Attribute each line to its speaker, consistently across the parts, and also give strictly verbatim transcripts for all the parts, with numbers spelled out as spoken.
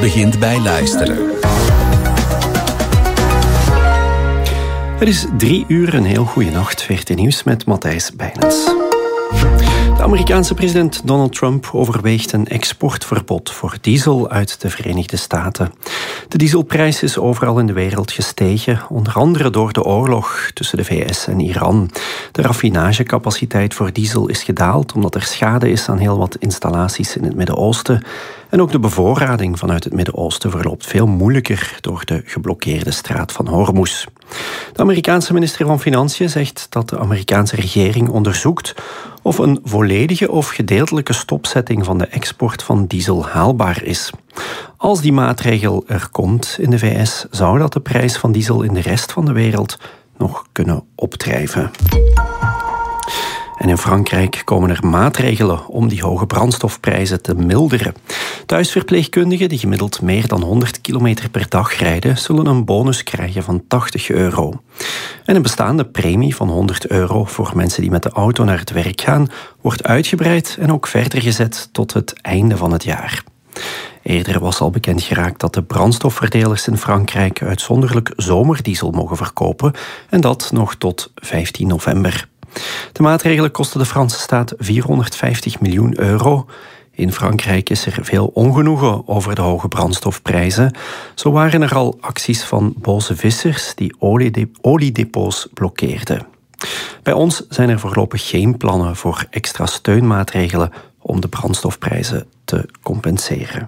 Speaker 1: begint bij luisteren.
Speaker 2: Het is drie uur, een heel goede nacht. V R T Nieuws met Matthijs Bijnens. De Amerikaanse president Donald Trump overweegt een exportverbod voor diesel uit de Verenigde Staten. De dieselprijs is overal in de wereld gestegen, onder andere door de oorlog tussen de V S en Iran. De raffinagecapaciteit voor diesel is gedaald omdat er schade is aan heel wat installaties in het Midden-Oosten. En ook de bevoorrading vanuit het Midden-Oosten verloopt veel moeilijker door de geblokkeerde straat van Hormuz. De Amerikaanse minister van Financiën zegt dat de Amerikaanse regering onderzoekt of een volledige of gedeeltelijke stopzetting van de export van diesel haalbaar is. Als die maatregel er komt in de V S, zou dat de prijs van diesel in de rest van de wereld nog kunnen opdrijven. En in Frankrijk komen er maatregelen om die hoge brandstofprijzen te milderen. Thuisverpleegkundigen die gemiddeld meer dan honderd kilometer per dag rijden, zullen een bonus krijgen van tachtig euro. En een bestaande premie van honderd euro voor mensen die met de auto naar het werk gaan, wordt uitgebreid en ook verder gezet tot het einde van het jaar. Eerder was al bekend geraakt dat de brandstofverdelers in Frankrijk uitzonderlijk zomerdiesel mogen verkopen en dat nog tot vijftien november. De maatregelen kosten de Franse staat vierhonderdvijftig miljoen euro. In Frankrijk is er veel ongenoegen over de hoge brandstofprijzen. Zo waren er al acties van boze vissers die oliedepots blokkeerden. Bij ons zijn er voorlopig geen plannen voor extra steunmaatregelen om de brandstofprijzen te compenseren.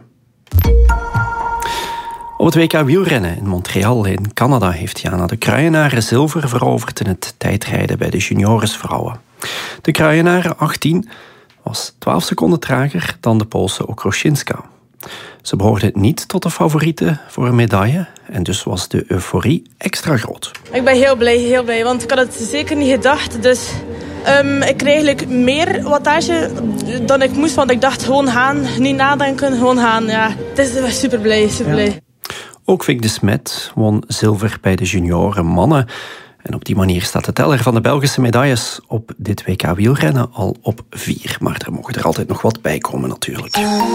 Speaker 2: Op het W K wielrennen in Montreal in Canada heeft Jana de Kruijenaren zilver veroverd in het tijdrijden bij de junioresvrouwen. De Kruijenaren, achttien, was twaalf seconden trager dan de Poolse Okroszinska. Ze behoorde niet tot de favorieten voor een medaille en dus was de euforie extra groot.
Speaker 3: Ik ben heel blij, heel blij, want ik had het zeker niet gedacht. Dus um, ik kreeg eigenlijk meer wattage dan ik moest, want ik dacht gewoon gaan, niet nadenken, gewoon gaan. Ja, het is super blij, super blij. Ja.
Speaker 2: Ook Vic de Smet won zilver bij de junioren mannen. En op die manier staat de teller van de Belgische medailles op dit W K wielrennen al op vier. Maar er mogen er altijd nog wat bij komen natuurlijk.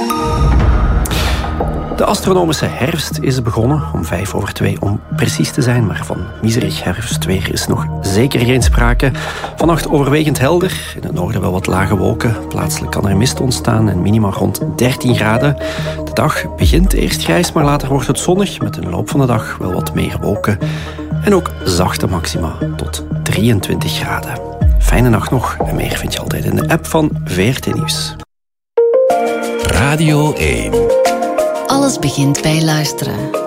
Speaker 2: De astronomische herfst is begonnen, om vijf over twee om precies te zijn. Maar van miserig herfstweer is nog zeker geen sprake. Vannacht overwegend helder, in het noorden wel wat lage wolken. Plaatselijk kan er mist ontstaan en minima rond dertien graden. De dag begint eerst grijs, maar later wordt het zonnig. Met in de loop van de dag wel wat meer wolken. En ook zachte maxima tot drieëntwintig graden. Fijne nacht nog en meer vind je altijd in de app van V R T Nieuws.
Speaker 1: Radio één.
Speaker 4: Alles begint bij luisteren.